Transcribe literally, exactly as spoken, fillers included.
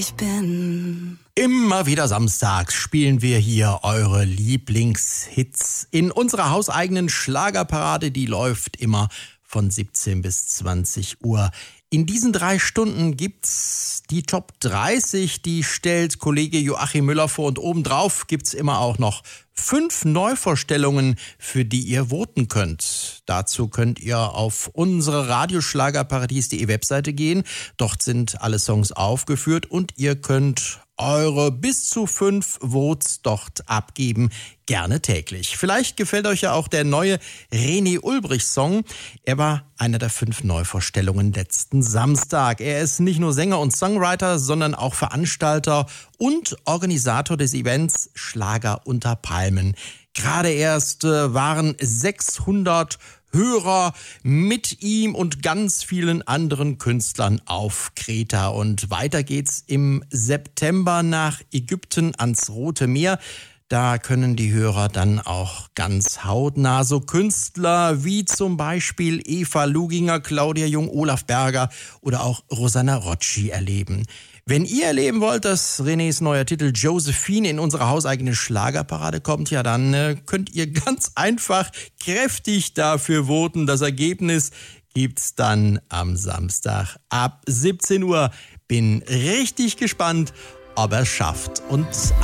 Ich bin. Immer wieder samstags spielen wir hier eure Lieblingshits in unserer hauseigenen Schlagerparade. Die läuft immer von siebzehn bis zwanzig Uhr. In diesen drei Stunden gibt's die Top dreißig, die stellt Kollege Joachim Müller vor. Und obendrauf gibt's immer auch noch fünf Neuvorstellungen, für die ihr voten könnt. Dazu könnt ihr auf unsere radioschlagerparadies punkt de Webseite gehen. Dort sind alle Songs aufgeführt und ihr könnt eure bis zu fünf Votes dort abgeben, gerne täglich. Vielleicht gefällt euch ja auch der neue René Ulbricht-Song. Er war einer der fünf Neuvorstellungen letzten Samstag. Er ist nicht nur Sänger und Songwriter, sondern auch Veranstalter und Organisator des Events Schlager unter Palmen. Gerade erst äh, waren sechshundert Hörer mit ihm und ganz vielen anderen Künstlern auf Kreta. Und weiter geht's im September nach Ägypten ans Rote Meer. Da können die Hörer dann auch ganz hautnah so Künstler wie zum Beispiel Eva Luginger, Claudia Jung, Olaf Berger oder auch Rosanna Rocci erleben. Wenn ihr erleben wollt, dass Renés neuer Titel Josephine in unsere hauseigene Schlagerparade kommt, ja dann äh, könnt ihr ganz einfach kräftig dafür voten. Das Ergebnis gibt's dann am Samstag ab siebzehn Uhr. Bin richtig gespannt, ob er es schafft. Und